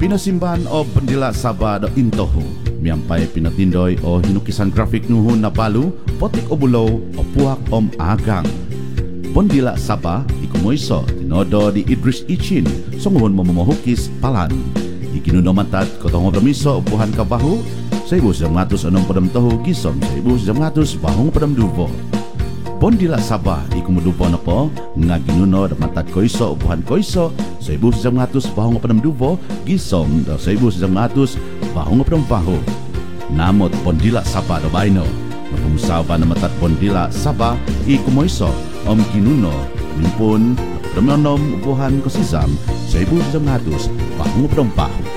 Pinasimbahan o Bondila Saba do Intoho. Miyampay pinatindoy o hinukisan graphic nuhon na balu, potik o bulaw o puhak om agang. Bondila Saba, ikumoyso, tinodo di Idris Ichin, songuhon mamamahukis palan. Ikinuno matad kotong obramiso upuhan kabahu, sa ibu siyang matus anong padam tahu gisom, sa ibu siyang matus bahong padam dubo. Bondila Saba, ikumudubo na po, nga ginuno matad koiso upuhan koiso, sa ibu siyang matus bahong padam dubo, gisom, sa ibu siyang matus bahong padam baho. Namot Bondila Saba do baino, napumusawa na matad Bondila Saba, ikumoiso, om ginuno, nimpun, Ramyonom upuhan ko si Zam sa ibu siyang matus bahong padam baho.